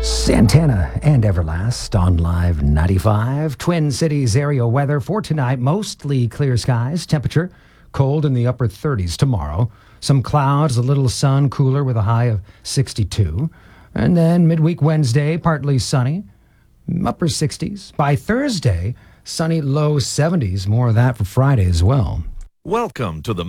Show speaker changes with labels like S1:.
S1: Santana and Everlast on Live 95. Twin Cities area weather for tonight, mostly clear skies. Temperature cold in the upper 30s tomorrow. Some clouds, a little sun, cooler with a high of 62. And then midweek Wednesday, partly sunny, upper 60s. By Thursday, sunny low 70s. More of that for Friday as well.
S2: Welcome to the